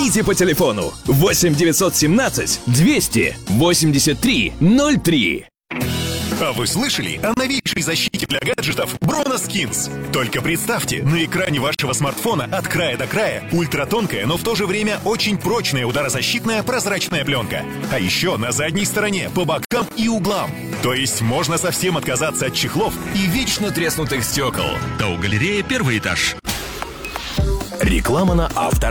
Звоните по телефону 8 917 200 83 03. А вы слышали о новейшей защите для гаджетов Broneskins? Только представьте, на экране вашего смартфона от края до края ультратонкая, но в то же время очень прочная ударозащитная прозрачная пленка. А еще на задней стороне, по бокам и углам. То есть можно совсем отказаться от чехлов и вечно треснутых стекол. ТАО «Галерея», 1-й этаж. Реклама на Авторадио.